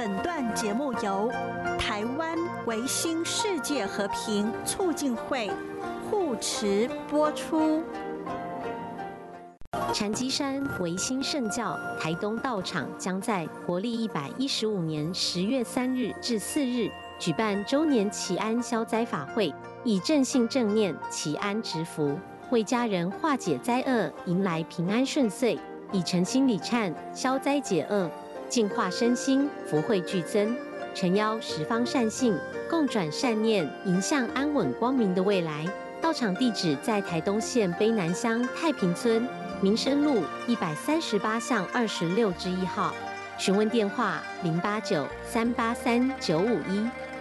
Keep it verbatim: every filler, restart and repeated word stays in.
本段节目由台湾维新世界和平促进会护持播出。 禅机山维新圣教台东道场将在国历一百一十五年十月三日至四日举办周年祈安消灾法会，以正信正念祈安植福，为家人化解灾厄，迎来平安顺遂，以诚心礼忏消灾解厄，净化身心，福慧俱增。诚邀十方善信共转善念，迎向安稳光明的未来。道场地址在台东县卑南乡太平村民生路一百三十八巷二十六之一号，询问电话零八九三八三九五一。